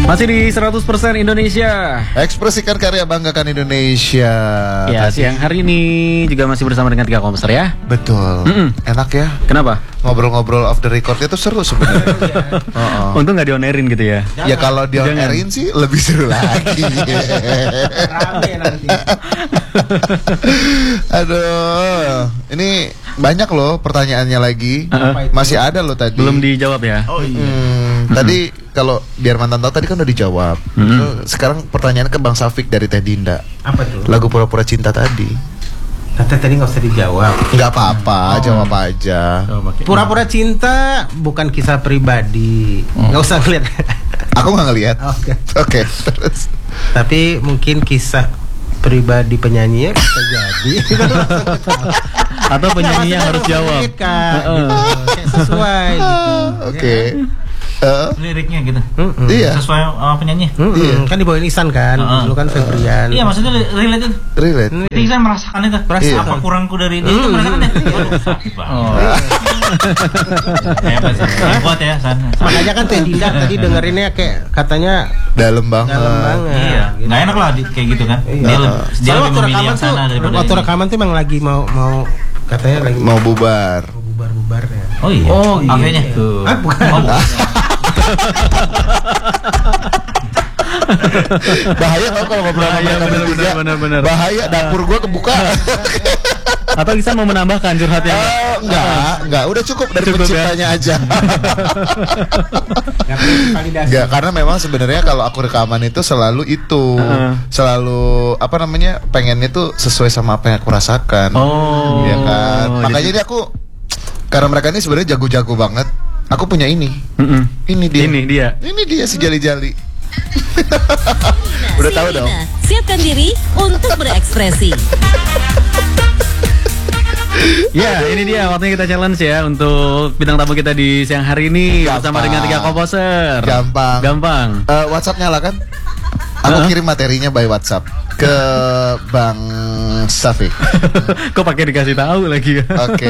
Masih di 100% Indonesia. Ekspresikan karya, banggakan Indonesia. Ya, siang hari ini juga masih bersama dengan 3 komposer ya. Betul. Enak ya. Kenapa? Ngobrol-ngobrol off the record itu seru sebenarnya. Untung nggak di-on-airin gitu ya. Ya kalau di-on-airin sih lebih seru lagi. Rame nanti. Aduh, ini banyak loh pertanyaannya lagi. Masih ada loh tadi. Belum dijawab ya. Oh iya. Tadi kalau biar mantan tahu tadi kan udah dijawab. Sekarang pertanyaan ke Bang Safik dari Teh Dinda. Apa tuh? Lagu Pura-Pura Cinta tadi. Tadi nggak usah dijawab. Nggak apa-apa, jawab aja. Pura-pura cinta bukan kisah pribadi. Nggak usah ngeliat. Aku nggak ngelihat. Oke, terus. Tapi mungkin kisah pribadi penyanyinya bisa jadi. Atau penyanyi yang harus jawab. Kayak sesuai gitu. Oke. Liriknya gitu. Iya. Sesuai sama penyanyi. Iya. Kan dibawain Isan kan, dulu kan Febrian. Iya, maksudnya relate itu. Relate. Jadi saya merasakan itu. Iya. Apa kurangku dari dia? Itu merasakan deh. Aduh, sakit banget. Hebat sih. Kuat ya, San. Makanya kan Teh Dinda tadi dengerinnya kayak katanya Dalam banget. dalam banget. Iya, nggak enak lah kayak gitu kan. Dia Soalnya lebih memilih yang sana daripada waktu ini. rekaman tuh emang lagi mau katanya lagi Mau bubar. bubar ya. Oh iya. Oh iya. AV-nya tuh. Ah, bukan. Oh, bukan. Bahaya tau kalau ngobrol sama mereka bertiga. Bener. Bahaya, dapur gua kebuka. Atau bisa mau menambahkan curhatnya? Enggak, udah cukup dari Cukup, penciptanya aja. Nggak perlu validasi. Enggak, karena memang sebenarnya kalau aku rekaman itu selalu selalu apa namanya, pengennya tuh sesuai sama apa yang aku rasakan. Oh. Ya kan. Makanya ini aku, karena mereka ini sebenarnya jago-jago banget. Aku punya ini. Ini dia si jali-jali. Udah tahu dong. Siapkan diri untuk berekspresi. Ya, ini dia waktunya kita challenge ya untuk bintang tamu kita di siang hari ini bersama dengan 3 komposer. Gampang. WhatsApp nyala kan? Aku kirim materinya by WhatsApp ke Bang Safik. Kok pakai dikasih tahu lagi ya? Oke.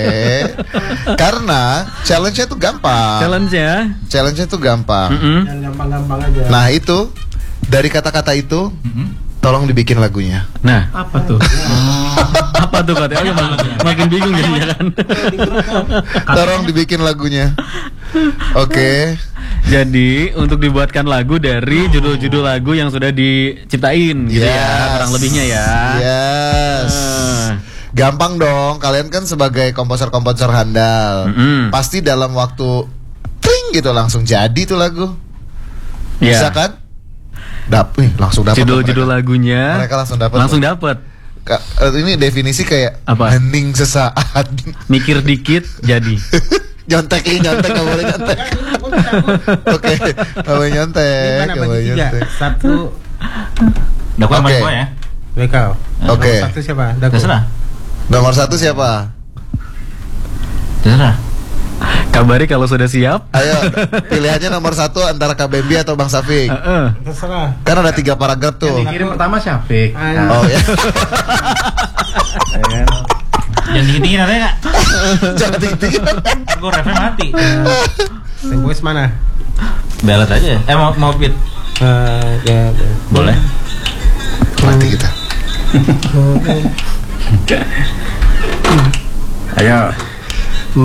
Karena challenge-nya tuh gampang. Challenge-nya tuh gampang. Yang gampang-gampang aja. Nah, itu dari kata-kata itu tolong dibikin lagunya. Nah, Apa tuh? apa tuh katanya? Makin bingung jadinya kan. Tolong dibikin lagunya. Oke. Jadi untuk dibuatkan lagu dari judul-judul lagu yang sudah diciptain gitu ya, kurang lebihnya ya. Yes. Gampang dong. Kalian kan sebagai komposer-komposer handal, pasti dalam waktu tring gitu langsung jadi tuh lagu. Bisa kan? Langsung dapat. Judul-judul lagunya. Mereka langsung dapat. Ini definisi kayak apa? Hening sesaat. Mikir dikit jadi. Nyontek, nggak boleh nyontek. Oke, nggak boleh nyontek. Mana bagi 3? 1 Daku sama Oke. gua ya. Bekau. Oke. Nomor 1 siapa? Daku. Terserah. Nomor 1 siapa? Terserah. Kabari kalau sudah siap. Ayo, pilihannya nomor 1 antara Kak Bambi atau Bang Safik. Terserah. Kan ada 3 paragraf tuh. Kirim pertama Syafiq. Oh ya. Jangan dingin-dingin ada nggak? Jangan tinggi-tinggi. Gue refnya mati. Sing voice mana? Belet aja. Mau beat. Ya. Boleh. Mati kita. Ayo.